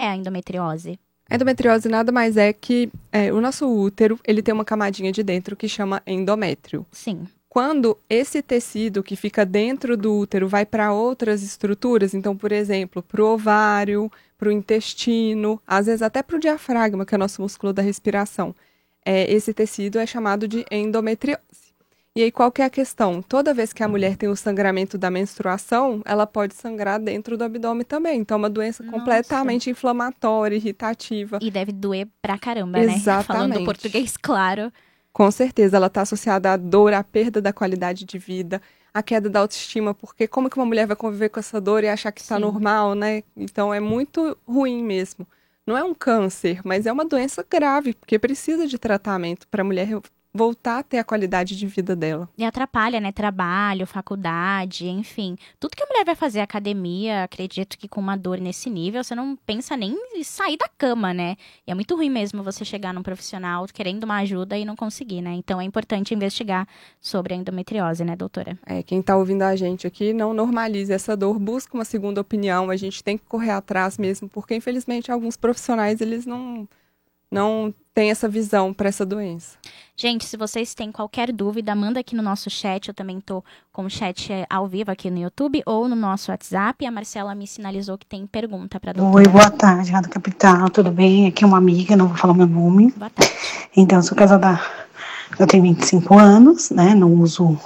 é a endometriose? A endometriose nada mais é que o nosso útero, ele tem uma camadinha de dentro que chama endométrio. Sim. Quando esse tecido que fica dentro do útero vai para outras estruturas, então, por exemplo, para o ovário, para o intestino, às vezes até para o diafragma, que é o nosso músculo da respiração, esse tecido é chamado de endometriose. E aí, qual que é a questão? Toda vez que a mulher tem o sangramento da menstruação, ela pode sangrar dentro do abdômen também. Então, é uma doença completamente inflamatória, irritativa. E deve doer pra caramba, Exatamente. né? Falando português claro. Com certeza, ela está associada à dor, à perda da qualidade de vida, à queda da autoestima, porque como que uma mulher vai conviver com essa dor e achar que está normal, né? Então, é muito ruim mesmo. Não é um câncer, mas é uma doença grave, porque precisa de tratamento para a mulher voltar a ter a qualidade de vida dela. E atrapalha, né? Trabalho, faculdade, enfim. Tudo que a mulher vai fazer, academia, acredito que com uma dor nesse nível, você não pensa nem em sair da cama, né? E é muito ruim mesmo você chegar num profissional querendo uma ajuda e não conseguir, né? Então é importante investigar sobre a endometriose, né, doutora? Quem está ouvindo a gente aqui, não normalize essa dor, busca uma segunda opinião, a gente tem que correr atrás mesmo, porque infelizmente alguns profissionais, eles não têm essa visão para essa doença. Gente, se vocês têm qualquer dúvida, manda aqui no nosso chat. Eu também tô com o chat ao vivo aqui no YouTube ou no nosso WhatsApp. A Marcela me sinalizou que tem pergunta para a doutora. Oi, boa tarde, Rádio Capital, tudo bem? Aqui é uma amiga, não vou falar meu nome. Boa tarde. Então, eu sou casada, eu tenho 25 anos, né? Não uso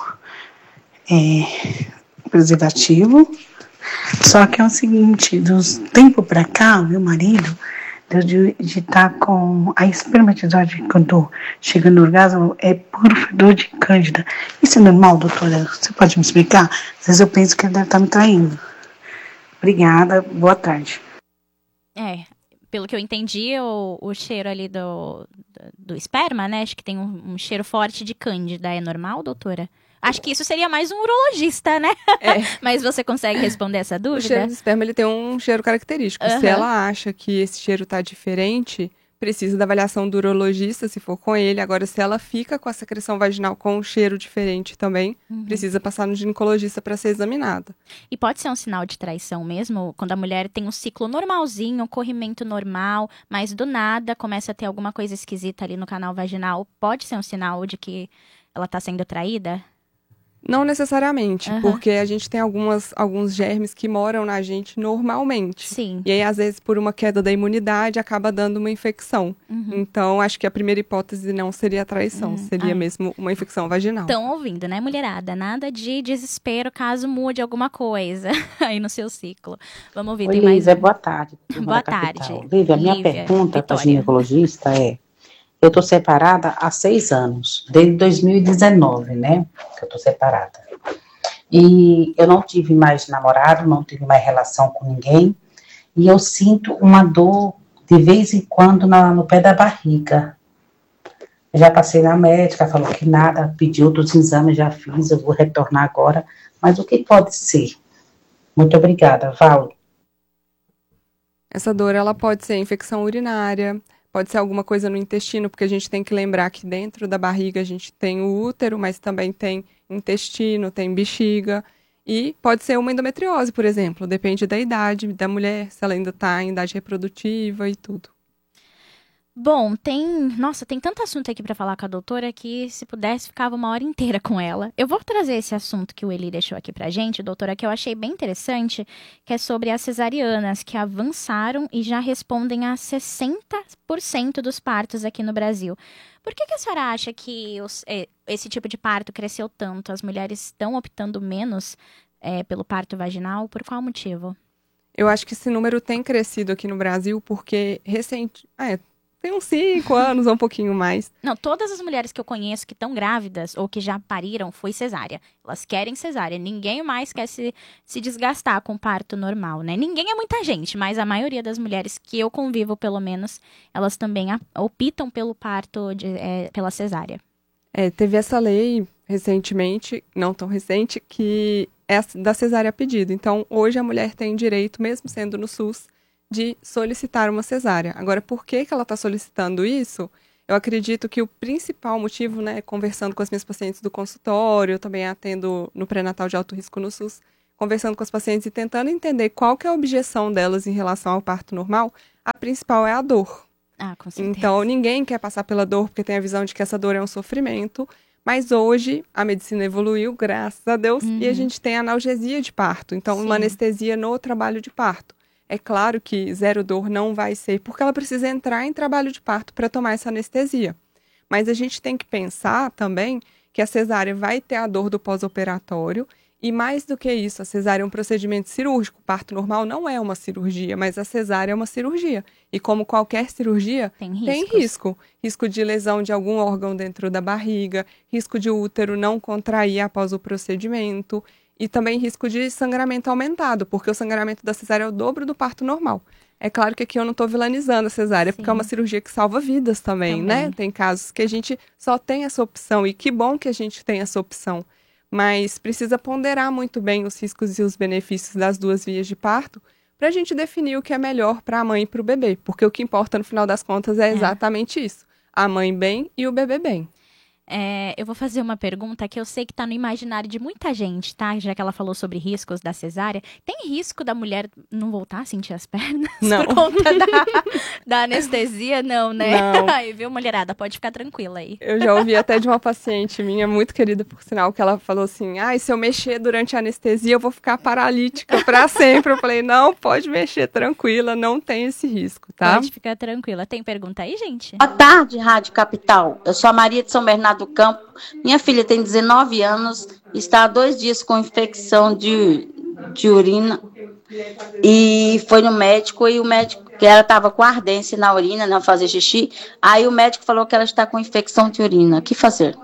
preservativo. Só que é o seguinte, dos tempo pra cá, meu marido, de estar com a espermatozoide quando chega no orgasmo, é puro fedor de cândida. Isso é normal, doutora? Você pode me explicar? Às vezes eu penso que ele deve estar me traindo. Obrigada, boa tarde. Pelo que eu entendi, o cheiro ali do esperma, né? Acho que tem um cheiro forte de cândida. É normal, doutora? Acho que isso seria mais um urologista, né? Mas você consegue responder essa dúvida? O cheiro do esperma, ele tem um cheiro característico. Se ela acha que esse cheiro está diferente, precisa da avaliação do urologista, se for com ele. Agora, se ela fica com a secreção vaginal com um cheiro diferente também, precisa passar no ginecologista para ser examinada. E pode ser um sinal de traição mesmo, quando a mulher tem um ciclo normalzinho, um corrimento normal, mas do nada começa a ter alguma coisa esquisita ali no canal vaginal. Pode ser um sinal de que ela está sendo traída? Não necessariamente, porque a gente tem alguns germes que moram na gente normalmente. Sim. E aí, às vezes, por uma queda da imunidade, acaba dando uma infecção. Então, acho que a primeira hipótese não seria a traição, seria mesmo uma infecção vaginal. Estão ouvindo, né, mulherada? Nada de desespero caso mude alguma coisa aí no seu ciclo. Vamos ouvir, Oi, tem mais Lívia, boa tarde. Boa tarde. Lívia, minha pergunta para a ginecologista é: eu estou separada há 6 anos, desde 2019, né, que eu estou separada. E eu não tive mais namorado, não tive mais relação com ninguém, e eu sinto uma dor de vez em quando no pé da barriga. Já passei na médica, falou que nada, pediu outros exames, já fiz, eu vou retornar agora, mas o que pode ser? Muito obrigada, Val. Essa dor, ela pode ser infecção urinária, pode ser alguma coisa no intestino, porque a gente tem que lembrar que dentro da barriga a gente tem o útero, mas também tem intestino, tem bexiga. E pode ser uma endometriose, por exemplo. Depende da idade da mulher, se ela ainda está em idade reprodutiva e tudo. Bom, tem tanto assunto aqui para falar com a doutora que, se pudesse, ficava uma hora inteira com ela. Eu vou trazer esse assunto que o Eli deixou aqui pra gente, doutora, que eu achei bem interessante, que é sobre as cesarianas, que avançaram e já respondem a 60% dos partos aqui no Brasil. Por que a senhora acha que esse tipo de parto cresceu tanto? As mulheres estão optando menos pelo parto vaginal? Por qual motivo? Eu acho que esse número tem crescido aqui no Brasil porque tem uns 5 anos ou um pouquinho mais. Não, todas as mulheres que eu conheço que estão grávidas ou que já pariram foi cesárea. Elas querem cesárea. Ninguém mais quer se desgastar com parto normal, né? Ninguém é muita gente, mas a maioria das mulheres que eu convivo, pelo menos, elas também optam pelo parto, pela cesárea. Teve essa lei recentemente, não tão recente, que é da cesárea a pedido. Então, hoje a mulher tem direito, mesmo sendo no SUS, de solicitar uma cesárea. Agora, por que ela está solicitando isso? Eu acredito que o principal motivo, né, conversando com as minhas pacientes do consultório, eu também atendo no pré-natal de alto risco no SUS, conversando com as pacientes e tentando entender qual que é a objeção delas em relação ao parto normal, a principal é a dor. Ah, com certeza. Então, ninguém quer passar pela dor porque tem a visão de que essa dor é um sofrimento. Mas hoje a medicina evoluiu, graças a Deus, e a gente tem analgesia de parto. Então, uma anestesia no trabalho de parto. É claro que zero dor não vai ser, porque ela precisa entrar em trabalho de parto para tomar essa anestesia. Mas a gente tem que pensar também que a cesárea vai ter a dor do pós-operatório. E mais do que isso, a cesárea é um procedimento cirúrgico. O parto normal não é uma cirurgia, mas a cesárea é uma cirurgia. E como qualquer cirurgia, tem risco. Risco de lesão de algum órgão dentro da barriga, risco de o útero não contrair após o procedimento e também risco de sangramento aumentado, porque o sangramento da cesárea é o dobro do parto normal. É claro que aqui eu não estou vilanizando a cesárea, porque é uma cirurgia que salva vidas também, né? Tem casos que a gente só tem essa opção e que bom que a gente tem essa opção. Mas precisa ponderar muito bem os riscos e os benefícios das duas vias de parto para a gente definir o que é melhor para a mãe e para o bebê. Porque o que importa, no final das contas, é exatamente isso. A mãe bem e o bebê bem. Eu vou fazer uma pergunta que eu sei que está no imaginário de muita gente, tá? Já que ela falou sobre riscos da cesárea. Tem risco da mulher não voltar a sentir as pernas? Não. Por conta da anestesia? Não, né? Não. Aí, viu, mulherada? Pode ficar tranquila aí. Eu já ouvi até de uma paciente minha, muito querida por sinal, que ela falou assim, se eu mexer durante a anestesia eu vou ficar paralítica para sempre. Eu falei, não, pode mexer, tranquila, não tem esse risco, tá? Pode ficar tranquila. Tem pergunta aí, gente? Boa tarde, Rádio Capital. Eu sou a Maria de São Bernardo do Campo. Minha filha tem 19 anos, está há 2 dias com infecção de urina e foi no médico e o médico, que ela estava com ardência na urina, não fazer xixi, aí o médico falou que ela está com infecção de urina. O que fazer?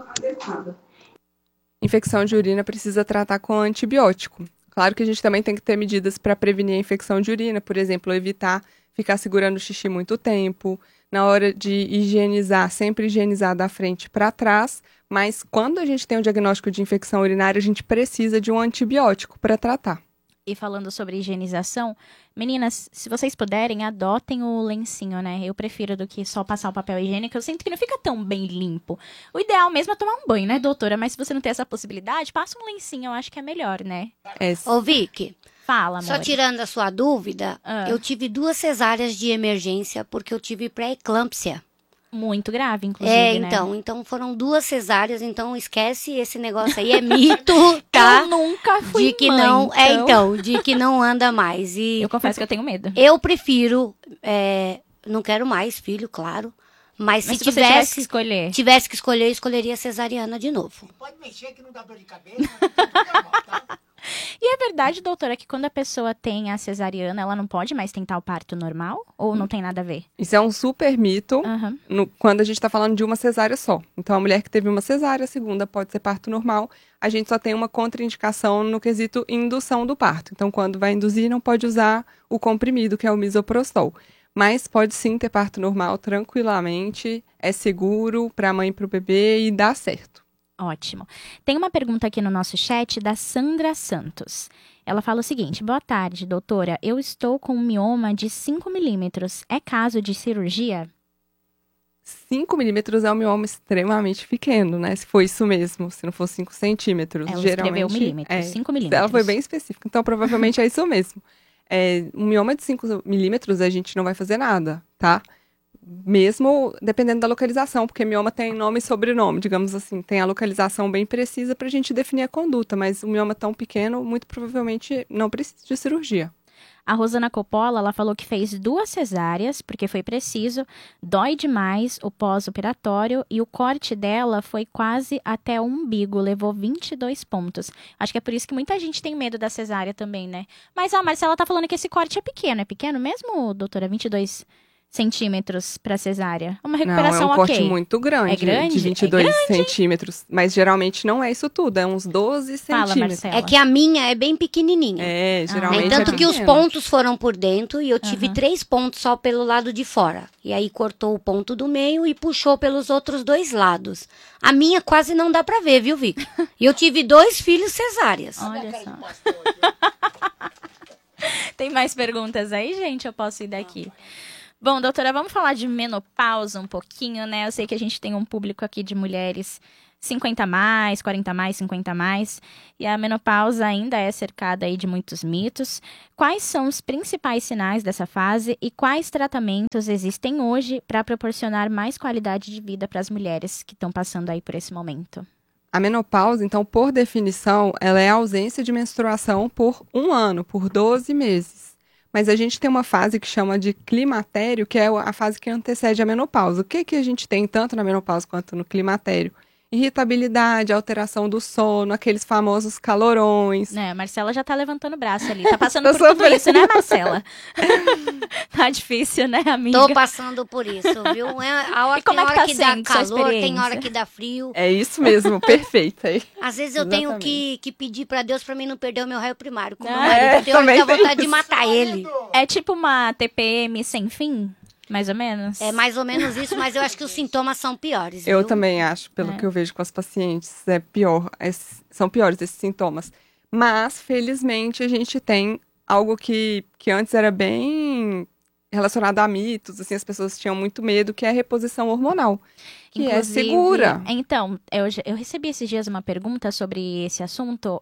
Infecção de urina precisa tratar com antibiótico. Claro que a gente também tem que ter medidas para prevenir a infecção de urina, por exemplo, evitar ficar segurando o xixi muito tempo. Na hora de higienizar, sempre higienizar da frente para trás, mas quando a gente tem um diagnóstico de infecção urinária, a gente precisa de um antibiótico para tratar. E falando sobre higienização, meninas, se vocês puderem, adotem o lencinho, né? Eu prefiro do que só passar o papel higiênico, eu sinto que não fica tão bem limpo. O ideal mesmo é tomar um banho, né, doutora? Mas se você não tem essa possibilidade, passa um lencinho, eu acho que é melhor, né? Ô, Vicky, fala, amor. só tirando a sua dúvida, eu tive 2 cesáreas de emergência porque eu tive pré-eclâmpsia. Muito grave, inclusive, né? Então foram 2 cesáreas, então esquece esse negócio aí, é mito, tá? Eu nunca fui de que mãe, não, de que não anda mais. E eu confesso que eu tenho medo. eu prefiro, não quero mais filho, claro, mas se você tivesse que escolher, eu escolheria a cesariana de novo. Pode mexer que não dá dor de cabeça, não tem problema, tá? E é verdade, doutora, que quando a pessoa tem a cesariana, ela não pode mais tentar o parto normal? Ou não tem nada a ver? Isso é um super mito quando a gente está falando de uma cesárea só. Então, a mulher que teve uma cesárea, a segunda pode ser parto normal. A gente só tem uma contraindicação no quesito indução do parto. Então, quando vai induzir, não pode usar o comprimido, que é o misoprostol. Mas pode sim ter parto normal tranquilamente, é seguro para a mãe e para o bebê e dá certo. Ótimo. Tem uma pergunta aqui no nosso chat da Sandra Santos. Ela fala o seguinte: boa tarde, doutora. Eu estou com um mioma de 5 milímetros. É caso de cirurgia? 5 milímetros é um mioma extremamente pequeno, né? Se for isso mesmo, se não for 5 centímetros. Ela geralmente, escreveu milímetros, 5 milímetros. Ela foi bem específica, então provavelmente é isso mesmo. Um mioma de 5 milímetros a gente não vai fazer nada, tá? Mesmo dependendo da localização, porque mioma tem nome e sobrenome, digamos assim. Tem a localização bem precisa para a gente definir a conduta, mas um mioma tão pequeno, muito provavelmente não precisa de cirurgia. A Rosana Coppola, ela falou que fez 2 cesáreas, porque foi preciso, dói demais o pós-operatório e o corte dela foi quase até o umbigo, levou 22 pontos. Acho que é por isso que muita gente tem medo da cesárea também, né? Mas a Marcela tá falando que esse corte é pequeno mesmo, doutora? 22 centímetros para cesárea. Uma recuperação não, é um corte muito grande, é grande, de 22 centímetros. Mas geralmente não é isso tudo, é uns 12 centímetros. Marcela. É que a minha é bem pequenininha. Geralmente Tanto é que os pequeno. pontos foram por dentro e eu tive 3 pontos só pelo lado de fora. E aí cortou o ponto do meio e puxou pelos outros 2 lados. A minha quase não dá pra ver, viu, Vicky? E eu tive 2 filhos cesáreas. Olha só. Tem mais perguntas aí, gente? Eu posso ir daqui? Bom, doutora, vamos falar de menopausa um pouquinho, né? Eu sei que a gente tem um público aqui de mulheres 50 mais, 40 mais, 50 mais, e a menopausa ainda é cercada aí de muitos mitos. Quais são os principais sinais dessa fase e quais tratamentos existem hoje para proporcionar mais qualidade de vida para as mulheres que estão passando aí por esse momento? A menopausa, então, por definição, ela é a ausência de menstruação por 1 ano, por 12 meses. Mas a gente tem uma fase que chama de climatério, que é a fase que antecede a menopausa. O que a gente tem tanto na menopausa quanto no climatério? Irritabilidade, alteração do sono, aqueles famosos calorões. Né, a Marcela já tá levantando o braço ali. Tá passando por tudo isso, né, Marcela? Tá difícil, né, amiga? Tô passando por isso, viu? E como é que tá que dá sendo sua calor, tem experiência? hora que dá frio. É isso mesmo, perfeito. Aí. Às vezes eu tenho Exatamente. que pedir pra Deus pra mim não perder o meu raio primário. Com o meu Ah, marido, tem hora que também dá tem vontade de isso. matar ele. É tipo uma TPM sem fim? Mais ou menos? É mais ou menos isso, mas eu acho que os sintomas são piores, Eu viu? também acho, pelo que eu vejo com as pacientes, é pior. São piores esses sintomas. Mas, felizmente, a gente tem algo que antes era bem relacionado a mitos, assim, as pessoas tinham muito medo, que é a reposição hormonal, que Inclusive, é segura. Então, eu recebi esses dias uma pergunta sobre esse assunto,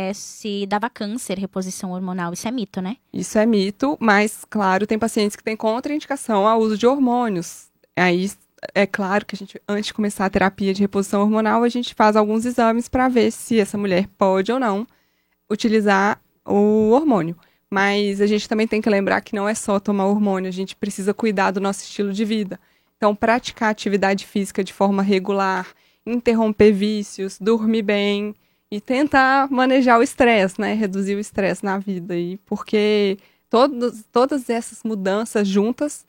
se dava câncer, reposição hormonal. Isso é mito, né? Isso é mito, mas, claro, tem pacientes que têm contraindicação ao uso de hormônios. Aí, é claro que a gente, antes de começar a terapia de reposição hormonal, a gente faz alguns exames para ver se essa mulher pode ou não utilizar o hormônio. Mas a gente também tem que lembrar que não é só tomar hormônio, a gente precisa cuidar do nosso estilo de vida. Então, praticar atividade física de forma regular, interromper vícios, dormir bem e tentar manejar o estresse, né? Reduzir o estresse na vida. Porque todas essas mudanças juntas,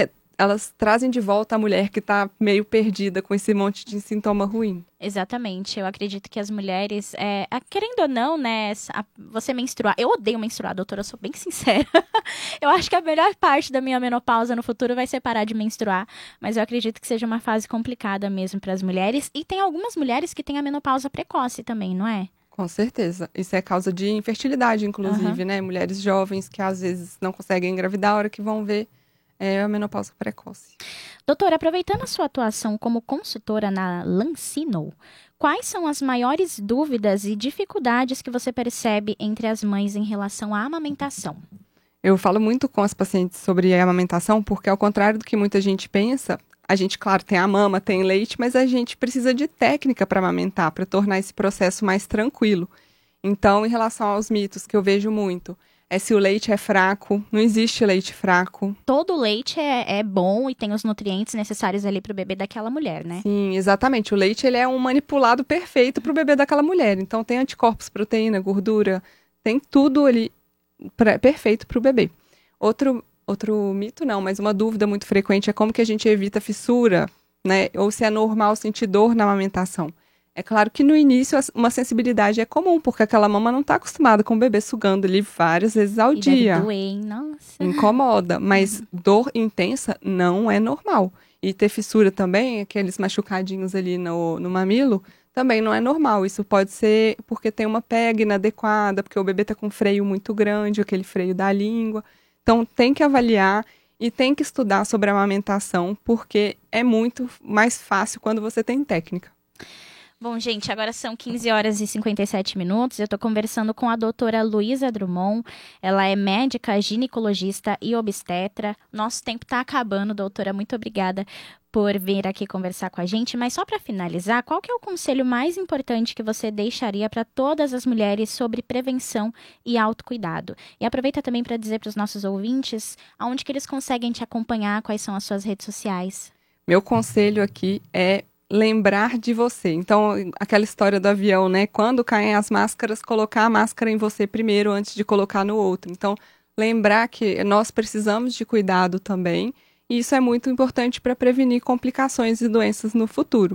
elas trazem de volta a mulher que está meio perdida com esse monte de sintoma ruim. Exatamente. Eu acredito que as mulheres, querendo ou não, né, você menstruar. Eu odeio menstruar, doutora, eu sou bem sincera. Eu acho que a melhor parte da minha menopausa no futuro vai ser parar de menstruar. Mas eu acredito que seja uma fase complicada mesmo para as mulheres. E tem algumas mulheres que têm a menopausa precoce também, não é? Com certeza. Isso é causa de infertilidade, inclusive, né? Mulheres jovens que às vezes não conseguem engravidar, a hora que vão ver é a menopausa precoce. Doutora, aproveitando a sua atuação como consultora na Lancino, quais são as maiores dúvidas e dificuldades que você percebe entre as mães em relação à amamentação? Eu falo muito com as pacientes sobre a amamentação, porque ao contrário do que muita gente pensa, a gente, claro, tem a mama, tem leite, mas a gente precisa de técnica para amamentar, para tornar esse processo mais tranquilo. Então, em relação aos mitos que eu vejo muito, se o leite é fraco, não existe leite fraco. Todo leite é bom e tem os nutrientes necessários ali para o bebê daquela mulher, né? Sim, exatamente. O leite ele é um manipulado perfeito para o bebê daquela mulher. Então tem anticorpos, proteína, gordura, tem tudo ali perfeito para o bebê. Outro mito não, mas uma dúvida muito frequente é como que a gente evita fissura, né? Ou se é normal sentir dor na amamentação. É claro que no início uma sensibilidade é comum, porque aquela mama não está acostumada com o bebê sugando ali várias vezes ao dia. Deve doer, hein? Nossa. Incomoda, mas dor intensa não é normal. E ter fissura também, aqueles machucadinhos ali no mamilo, também não é normal. Isso pode ser porque tem uma pega inadequada, porque o bebê está com um freio muito grande, aquele freio da língua. Então tem que avaliar e tem que estudar sobre a amamentação, porque é muito mais fácil quando você tem técnica. Bom, gente, agora são 15 horas e 57 minutos. Eu estou conversando com a doutora Luísa Drummond. Ela é médica, ginecologista e obstetra. Nosso tempo está acabando, doutora. Muito obrigada por vir aqui conversar com a gente. Mas só para finalizar, qual que é o conselho mais importante que você deixaria para todas as mulheres sobre prevenção e autocuidado? E aproveita também para dizer para os nossos ouvintes aonde que eles conseguem te acompanhar, quais são as suas redes sociais. Meu conselho aqui é lembrar de você. Então, aquela história do avião, né? Quando caem as máscaras, colocar a máscara em você primeiro antes de colocar no outro. Então, lembrar que nós precisamos de cuidado também. E isso é muito importante para prevenir complicações e doenças no futuro.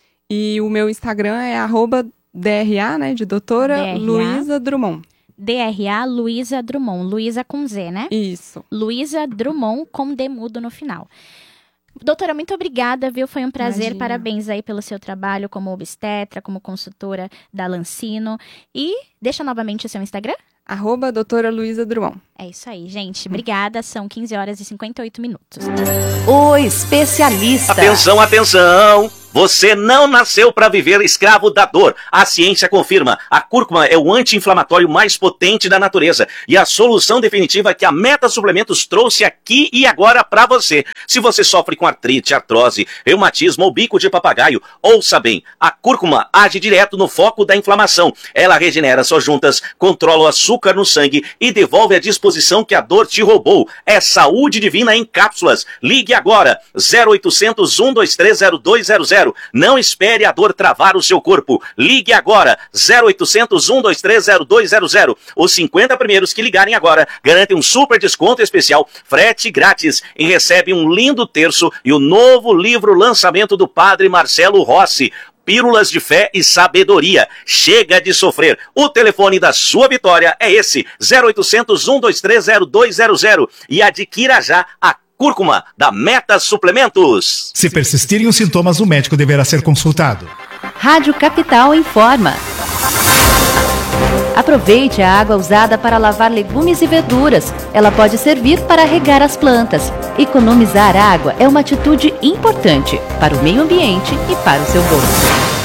E o meu Instagram é @DRA, né? De doutora Luísa Drummond. DRA Luísa Drummond. Luísa com Z, né? Isso. Luísa Drummond com D mudo no final. Doutora, muito obrigada, viu? Foi um prazer. Imagina. Parabéns aí pelo seu trabalho como obstetra, como consultora da Lancino. E deixa novamente o seu Instagram. @doutora Luísa Drummond. É isso aí, gente. Obrigada. São 15 horas e 58 minutos. O especialista. Atenção, atenção! Você não nasceu para viver escravo da dor. A ciência confirma. A cúrcuma é o anti-inflamatório mais potente da natureza e a solução definitiva que a Meta Suplementos trouxe aqui e agora para você. Se você sofre com artrite, artrose, reumatismo ou bico de papagaio, ouça bem. A cúrcuma age direto no foco da inflamação. Ela regenera suas juntas, controla o açúcar no sangue e devolve a disposição que a dor te roubou. É saúde divina em cápsulas. Ligue agora. 0800 123 0200. Não espere a dor travar o seu corpo. Ligue agora. 0800 123 0200. Os 50 primeiros que ligarem agora garantem um super desconto especial, frete grátis e recebem um lindo terço e o novo livro lançamento do Padre Marcelo Rossi. Pílulas de Fé e Sabedoria. Chega de sofrer. O telefone da sua vitória é esse. 0800 123 0200. E adquira já a cúrcuma da Meta Suplementos. Se persistirem os sintomas, o médico deverá ser consultado. Rádio Capital informa. Aproveite a água usada para lavar legumes e verduras. Ela pode servir para regar as plantas. Economizar água é uma atitude importante para o meio ambiente e para o seu bolso.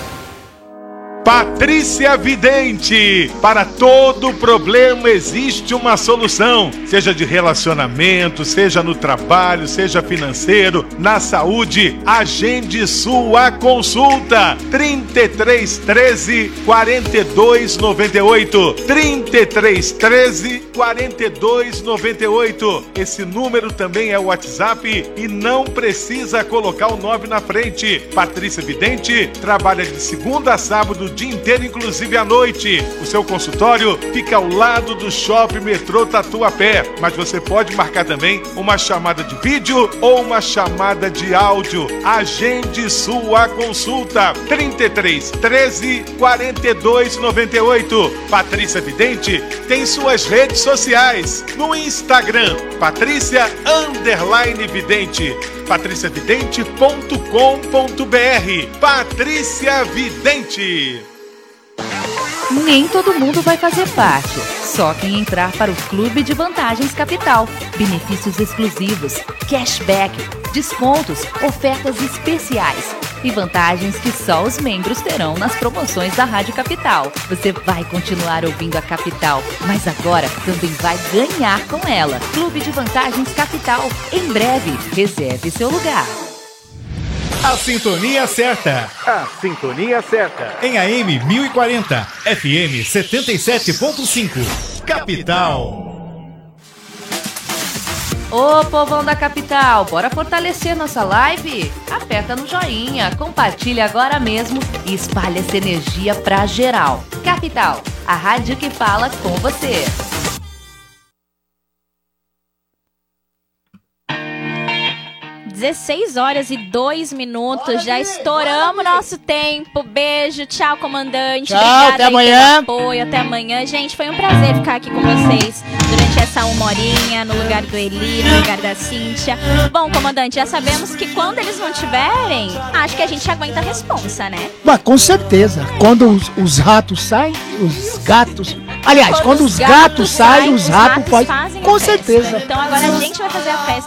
Patrícia Vidente, para todo problema existe uma solução, seja de relacionamento, seja no trabalho, seja financeiro, na saúde. Agende sua consulta. 33 13 42 98. 33 13 42 98. Esse número também é o WhatsApp e não precisa colocar o 9 na frente. Patrícia Vidente trabalha de segunda a sábado, o dia inteiro, inclusive à noite. O seu consultório fica ao lado do Shopping Metrô Tatuapé, mas você pode marcar também uma chamada de vídeo ou uma chamada de áudio. Agende sua consulta. 33 13 42 98. Patrícia Vidente tem suas redes sociais no Instagram, Patrícia_Vidente, patriciavidente.com.br. Patrícia Vidente. Nem todo mundo vai fazer parte, só quem entrar para o Clube de Vantagens Capital. Benefícios exclusivos, cashback, descontos, ofertas especiais e vantagens que só os membros terão nas promoções da Rádio Capital. Você vai continuar ouvindo a Capital, mas agora também vai ganhar com ela. Clube de Vantagens Capital. Em breve, reserve seu lugar. A sintonia certa. A sintonia certa. Em AM 1040, FM 77.5. Capital. Ô povão da Capital, bora fortalecer nossa live? Aperta no joinha, compartilha agora mesmo e espalha essa energia pra geral. Capital, a rádio que fala com você. (16h02). Já estouramos nosso tempo. Beijo, tchau, comandante. Tchau, obrigada até amanhã. pelo apoio, até amanhã. Gente, foi um prazer ficar aqui com vocês durante essa 1 horinha, no lugar do Eli, no lugar da Cíntia. Bom, comandante, já sabemos que quando eles não tiverem, acho que a gente aguenta a responsa, né? Mas com certeza, quando os ratos saem, os gatos... Aliás, quando os gatos saem, os ratos podem... fazem Com a festa. certeza. Então agora a gente vai fazer a festa